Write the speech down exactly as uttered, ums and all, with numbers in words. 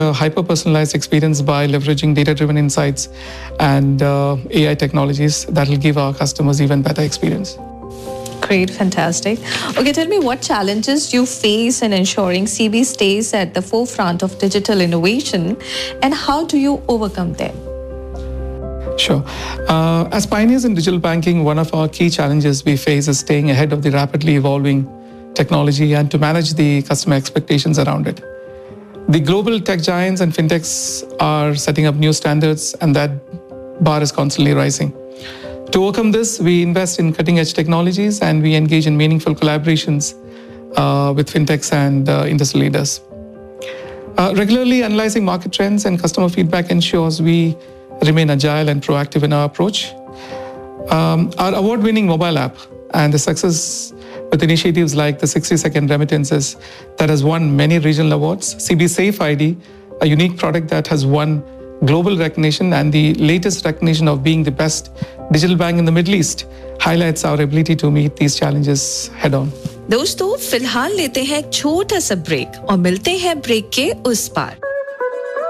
a hyper-personalized experience by leveraging data-driven insights and uh, A I technologies that will give our customers even better experience. Great, fantastic. Okay, tell me what challenges you face in ensuring C B stays at the forefront of digital innovation, and how do you overcome them? Sure. Uh, as pioneers in digital banking, one of our key challenges we face is staying ahead of the rapidly evolving technology and to manage the customer expectations around it. The global tech giants and fintechs are setting up new standards, and that bar is constantly rising. To overcome this, we invest in cutting-edge technologies and we engage in meaningful collaborations uh, with fintechs and uh, industry leaders. Uh, regularly analyzing market trends and customer feedback ensures we remain agile and proactive in our approach. Um, our award-winning mobile app and the success with initiatives like the sixty second remittances that has won many regional awards, C B Safe I D, a unique product that has won global recognition and the latest recognition of being the best digital bank in the Middle East, highlights our ability to meet these challenges head on. दोस्तों, फिलहाल लेते हैं एक छोटा सा break और मिलते हैं ब्रेक के उस पार.